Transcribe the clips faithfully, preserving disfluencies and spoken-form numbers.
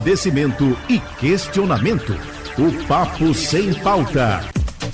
Descimento e questionamento. O Papo Sem Pauta.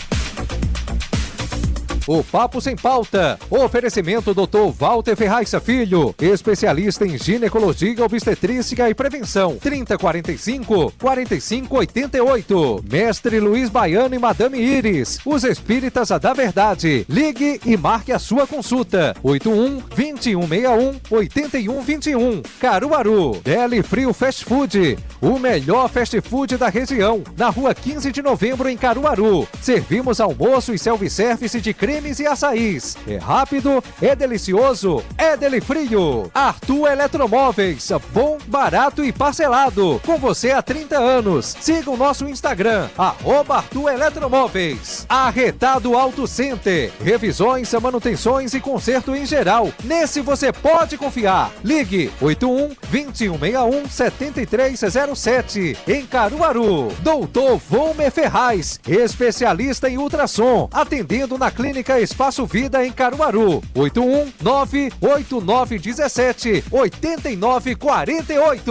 O Papo Sem Pauta. Oferecimento doutor Walter Ferraz Filho, especialista em ginecologia, obstetrícia e prevenção. trinta, quarenta e cinco, quarenta e cinco, oitenta e oito. Mestre Luiz Baiano e Madame Iris, os espíritas da verdade. Ligue e marque a sua consulta. oito um, vinte e um sessenta e um, oitenta e um vinte e um. Caruaru. Deli Frio Fast Food, o melhor fast food da região. Na rua quinze de novembro, em Caruaru. Servimos almoço e self-service de creme e açaís. É rápido, é delicioso, é Deli Frio. Arthur Eletromóveis, bom, barato e parcelado. Com você há trinta anos. Siga o nosso Instagram, arroba Arthur Eletromóveis. Arretado Auto Center, revisões, manutenções e conserto em geral. Nesse você pode confiar. Ligue oito um, vinte e um sessenta e um, setenta e três zero sete. Em Caruaru. doutor Volmer Ferraz, especialista em ultrassom, atendendo na clínica Espaço Vida em Caruaru. oito um nove oito nove um sete oito nove quatro oito.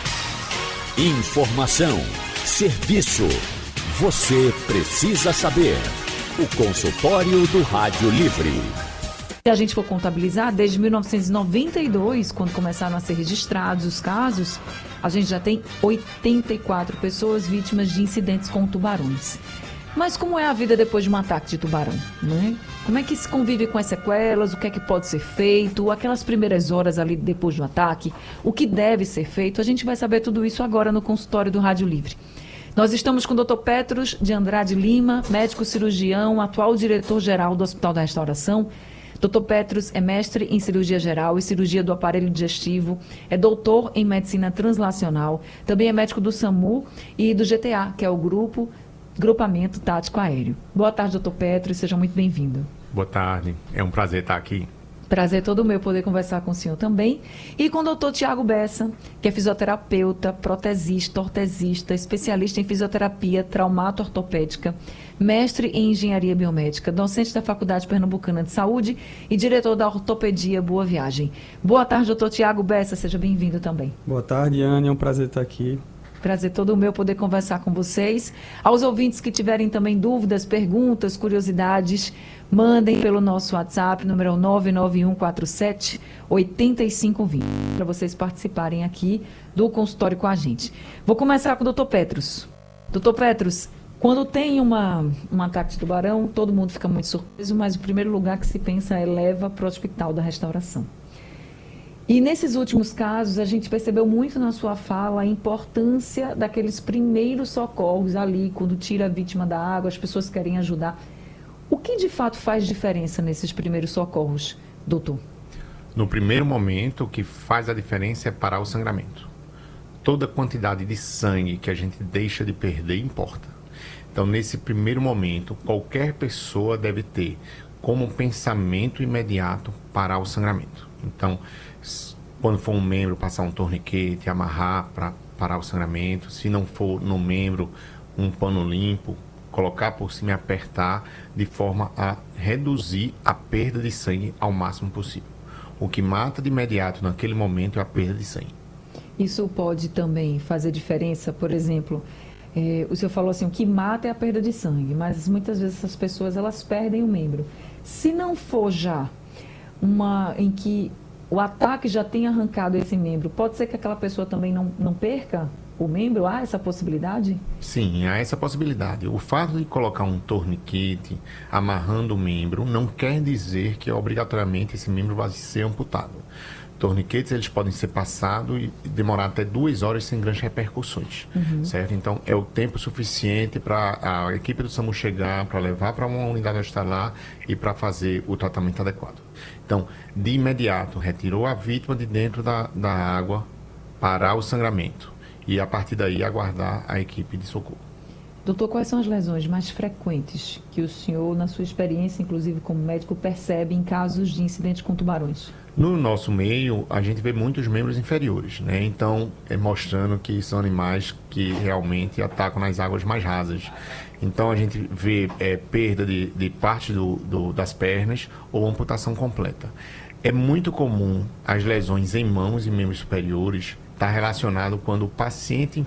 Informação, serviço. Você precisa saber. O consultório do Rádio Livre. Se a gente for contabilizar, desde mil novecentos e noventa e dois, quando começaram a ser registrados os casos, a gente já tem oitenta e quatro pessoas vítimas de incidentes com tubarões. Mas como é a vida depois de um ataque de tubarão, né? Como é que se convive com as sequelas, o que é que pode ser feito, aquelas primeiras horas ali depois do ataque, o que deve ser feito? A gente vai saber tudo isso agora no consultório do Rádio Livre. Nós estamos com o doutor Petros de Andrade Lima, médico cirurgião, atual diretor-geral do Hospital da Restauração. doutor Petros é mestre em cirurgia geral e cirurgia do aparelho digestivo, é doutor em medicina translacional, também é médico do SAMU e do G T A, que é o grupo Grupamento Tático Aéreo. Boa tarde, doutor Petros, seja muito bem-vindo. Boa tarde, é um prazer estar aqui. Prazer todo meu poder conversar com o senhor também. E com o doutor Tiago Bessa, que é fisioterapeuta, protesista, ortesista, especialista em fisioterapia traumato-ortopédica, mestre em engenharia biomédica, docente da Faculdade Pernambucana de Saúde e diretor da Ortopedia Boa Viagem. Boa tarde, doutor Tiago Bessa, seja bem-vindo também. Boa tarde, Anne, é um prazer estar aqui. Prazer todo meu poder conversar com vocês. Aos ouvintes que tiverem também dúvidas, perguntas, curiosidades, mandem pelo nosso WhatsApp, número nove nove um quatro sete oito cinco dois zero, para vocês participarem aqui do consultório com a gente. Vou começar com o doutor Petros. doutor Petros, quando tem uma, um ataque de tubarão, todo mundo fica muito surpreso, mas o primeiro lugar que se pensa é leva para o Hospital da Restauração. E nesses últimos casos, a gente percebeu muito na sua fala a importância daqueles primeiros socorros ali, quando tira a vítima da água, as pessoas querem ajudar. O que de fato faz diferença nesses primeiros socorros, doutor? No primeiro momento, o que faz a diferença é parar o sangramento. Toda quantidade de sangue que a gente deixa de perder importa. Então, nesse primeiro momento, qualquer pessoa deve ter como pensamento imediato parar o sangramento. Então, quando for um membro, passar um torniquete, amarrar para parar o sangramento. Se não for no membro, um pano limpo, colocar por cima e apertar de forma a reduzir a perda de sangue ao máximo possível. O que mata de imediato naquele momento é a perda de sangue. Isso pode também fazer diferença, por exemplo, é, o senhor falou assim, o que mata é a perda de sangue, mas muitas vezes essas pessoas elas perdem o membro. Se não for já uma em que o ataque já tenha arrancado esse membro, pode ser que aquela pessoa também não, não perca o membro? Há essa possibilidade? Sim, há essa possibilidade. O fato de colocar um torniquete amarrando o membro não quer dizer que obrigatoriamente esse membro vai ser amputado. Torniquetes, eles podem ser passados e demorar até duas horas sem grandes repercussões, uhum. certo? Então, é o tempo suficiente para a equipe do SAMU chegar, para levar para uma unidade hospitalar e para fazer o tratamento adequado. Então, de imediato, retirou a vítima de dentro da, da água, parar o sangramento e, a partir daí, aguardar a equipe de socorro. Doutor, quais são as lesões mais frequentes que o senhor, na sua experiência, inclusive como médico, percebe em casos de incidentes com tubarões? No nosso meio, a gente vê muitos membros inferiores, né? Então, é mostrando que são animais que realmente atacam nas águas mais rasas. Então, a gente vê é, perda de, de parte do, do, das pernas ou amputação completa. É muito comum as lesões em mãos e membros superiores estar relacionado quando o paciente